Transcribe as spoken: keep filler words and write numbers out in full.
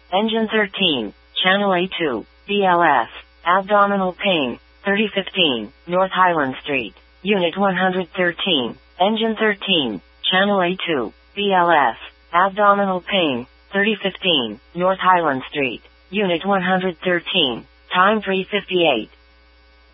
Engine thirteen, Channel A two, B L S, abdominal pain, thirty fifteen, North Highland Street, Unit one hundred thirteen, Engine thirteen, Channel A two, B L S, abdominal pain, thirty fifteen, North Highland Street, Unit one hundred thirteen, time three fifty-eight.